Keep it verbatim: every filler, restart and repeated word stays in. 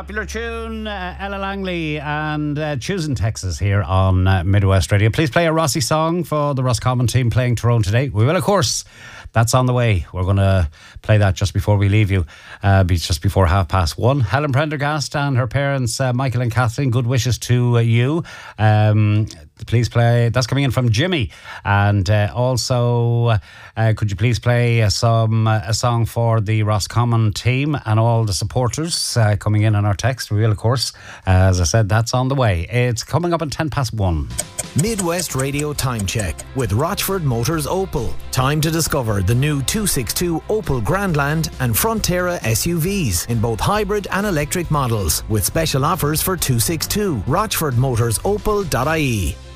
Popular tune, uh, Ella Langley and uh, Choosing Texas here on uh, Midwest Radio. Please play a Rossi song for the Roscommon team playing Tyrone today. We will, of course. That's on the way. We're going to play that just before we leave you. Uh, be just before half past one. Helen Prendergast and her parents, uh, Michael and Kathleen, good wishes to uh, you. Um, please play. That's coming in from Jimmy. And uh, also, uh, could you please play uh, some uh, a song for the Roscommon team and all the supporters uh, coming in on our text? We will, of course. Uh, as I said, that's on the way. It's coming up at ten past one. Midwest Radio Time Check with Rochford Motors Opel. Time to discover the new two sixty-two Opel Grandland and Frontera S U Vs in both hybrid and electric models with special offers for two sixty-two. rochford motors opel dot I E.